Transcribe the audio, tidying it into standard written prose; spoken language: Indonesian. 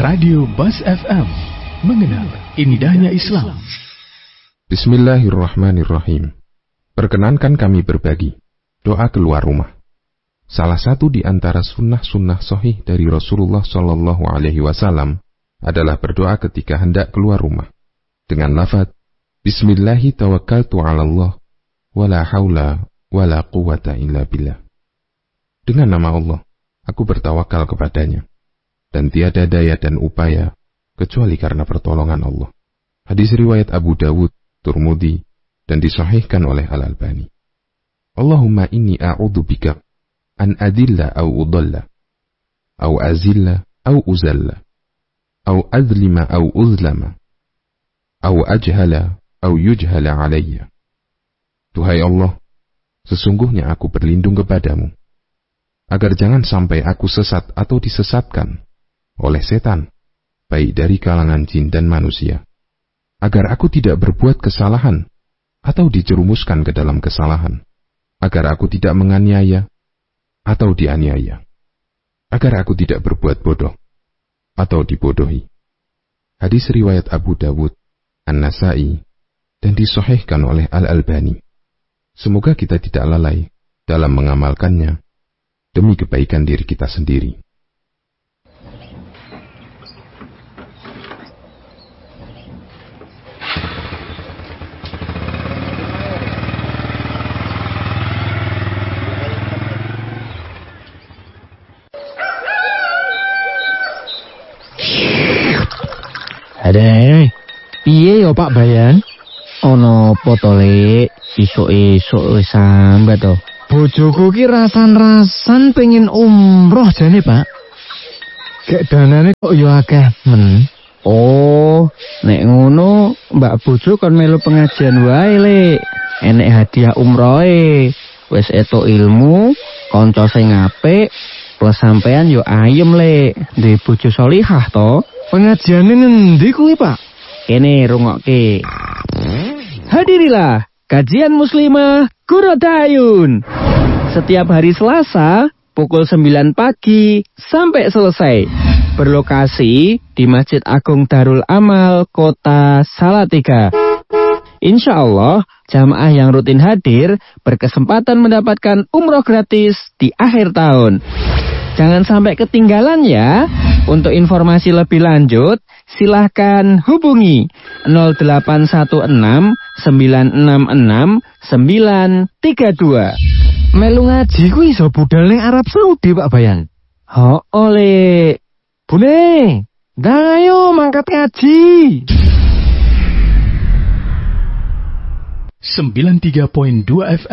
Radio Bas FM, mengenal indahnya Islam. Bismillahirrahmanirrahim. Perkenankan kami berbagi doa keluar rumah. Salah satu di antara sunnah-sunnah sahih dari Rasulullah Shallallahu Alaihi Wasallam adalah berdoa ketika hendak keluar rumah dengan lafaz Bismillahi tawakkaltu 'ala Allah, wala haula wala quwwata illa billah. Dengan nama Allah, aku bertawakal kepadanya, dan tiada daya dan upaya kecuali karena pertolongan Allah. Hadis riwayat Abu Dawud, Tirmidzi, dan disahihkan oleh Al-Albani. Allahumma inni a'udzu bika an adilla au udalla, au azilla au uzalla, au azlima au uzlama, au ajhala au yujhala alayya. Tuhai Allah, sesungguhnya aku berlindung kepadamu, agar jangan sampai aku sesat atau disesatkan oleh setan, baik dari kalangan jin dan manusia, agar aku tidak berbuat kesalahan atau dijerumuskan ke dalam kesalahan, agar aku tidak menganiaya atau dianiaya, agar aku tidak berbuat bodoh atau dibodohi. Hadis riwayat Abu Dawud, An-Nasai, dan disahihkan oleh Al-Albani. Semoga kita tidak lalai dalam mengamalkannya demi kebaikan diri kita sendiri. Ada, piye yo Pak Bayan? Ono apa to, Lek? Isuk-isuk wis sambat to. Bojoku ki rasan-rasan pengen umroh jane, Pak. Gek danane kok yo akeh men. Oh, nek ngono Mbak bojo kon melu pengajian wae, Lek. Enek hadiah umrohe. Wis etuk ilmu, kanca sing apik, plus sampean yo ayem, Lek. Duwe bojo sholihah to. Pengajiane ngendi kuwi, Pak? Kene rungokke. Hadirilah kajian muslimah Kurodayun. Setiap hari Selasa pukul 9 pagi sampai selesai. Berlokasi di Masjid Agung Darul Amal Kota Salatiga. Insya Allah jamaah yang rutin hadir berkesempatan mendapatkan umroh gratis di akhir tahun. Jangan sampai ketinggalan ya. Untuk informasi lebih lanjut, silahkan hubungi 0816 966 932. Melu ngaji kuwi iso budal ning Arab Saudi, Pak Bayan. Ho oleh. Bune, ndang ayo mangkat ngaji. 93.2 FM